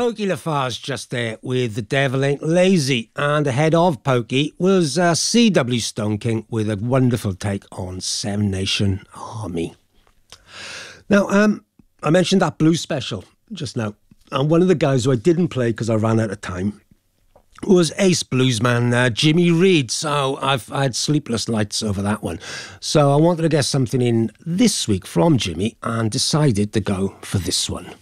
Pokey Lafarge just there with The Devil Ain't Lazy, and ahead of Pokey was C.W. Stone King with a wonderful take on Seven Nation Army. Now, I mentioned that blues special just now, and one of the guys who I didn't play because I ran out of time was ace bluesman Jimmy Reed. So I had sleepless nights over that one. So I wanted to get something in this week from Jimmy and decided to go for this one.